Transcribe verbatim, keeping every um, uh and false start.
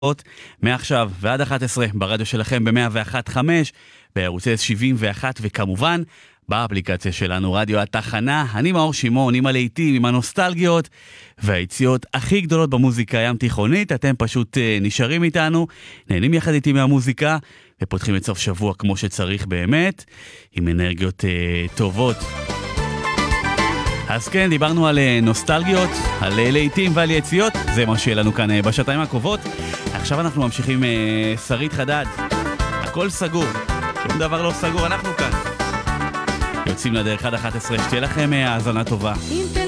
מעכשיו ועד אחת עשרה ברדיו שלכם ב-מאה ואחת נקודה חמש, בערוצי שבעים ואחת, וכמובן באפליקציה שלנו רדיו התחנה. אני מאור שמעון עם הלהיטים, עם הנוסטלגיות והיציאות הכי גדולות במוזיקה ים תיכונית. אתם פשוט uh, נשארים איתנו, נהנים יחד איתי מהמוזיקה ופותחים את סוף שבוע כמו שצריך באמת, עם אנרגיות uh, טובות. אז כן, דיברנו על נוסטלגיות, על להיטים ועל יציאות, זה מה שיהיה לנו כאן בשעתיים הקרובות. עכשיו אנחנו ממשיכים uh, שרית חדד, הכל סגור, שום דבר לא סגור, אנחנו כאן יוצאים לדרך עד אחת עשרה, שתהיה לכם האזנה טובה.